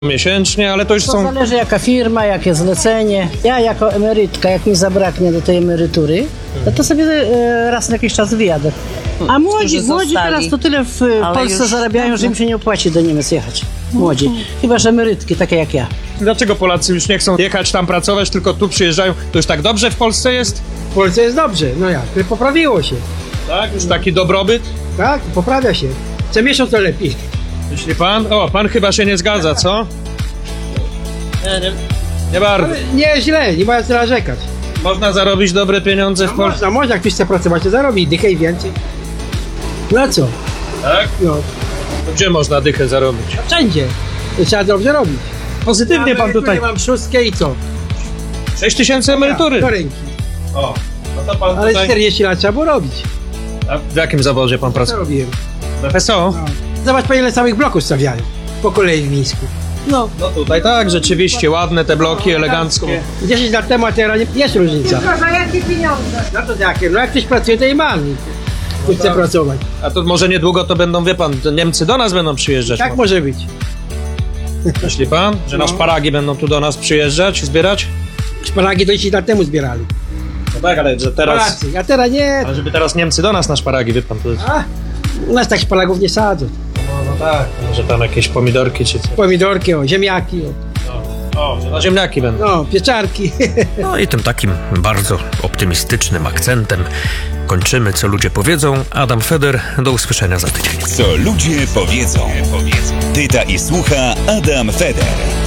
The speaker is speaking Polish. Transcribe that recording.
miesięcznie, ale to już To są... zależy jaka firma, jakie zlecenie. Ja jako emerytka, jak mi zabraknie do tej emerytury, to sobie raz na jakiś czas wyjadę. A młodzi teraz to tyle w Polsce zarabiają, że im się nie opłaci do Niemiec jechać. Młodzi. Chyba że emerytki, takie jak ja. Dlaczego Polacy już nie chcą jechać tam pracować, tylko tu przyjeżdżają? To już tak dobrze w Polsce jest? W Polsce jest dobrze, no jak, poprawiło się. Tak? Już taki dobrobyt? Tak, poprawia się. Co miesiąc to lepiej. Myśli pan? O, pan chyba się nie zgadza, co? Nie bardzo. Ale nie źle, nie ma co narzekać. Można zarobić dobre pieniądze w Polsce? Można, jak ktoś chce pracować, to zarobi dychę i więcej. No co? Tak? No, To gdzie można dychę zarobić? wszędzie. To trzeba dobrze robić. Pozytywnie pan tutaj. Ja mam szóstkę i co? 6 tysięcy emerytury. Do ręki. O, no to pan Ale tutaj... 40 lat trzeba było robić. A w jakim zawodzie pan Co pracuje? robiłem? W FSO? No. Zobacz, po ile samych bloków stawiają. Po kolei w Mińsku. No. No tutaj tak, rzeczywiście, ładne te bloki, eleganckie. 10 lat temu, a teraz jest różnica. Za jakie pieniądze? No to jakie? No jak ktoś pracuje, to i ma. Kto chce pracować. A to może niedługo to będą, wie pan, Niemcy do nas będą przyjeżdżać. Tak może być. Myśli pan, że na szparagi będą tu do nas przyjeżdżać, zbierać? Szparagi to 10 lat temu zbierali. No tak, ale że teraz... Polacy. A teraz nie. Ale żeby teraz Niemcy do nas na szparagi, wie pan, to jest... A, u nas tak szparagów nie sadzą. No tak. Może tam jakieś pomidorki czy co? Pomidorki, o, ziemniaki, O, że na ziemniaki będą. no, pieczarki. No i tym takim bardzo optymistycznym akcentem kończymy, co ludzie powiedzą. Adam Feder, do usłyszenia za tydzień. Co ludzie powiedzą. Pyta i słucha Adam Feder.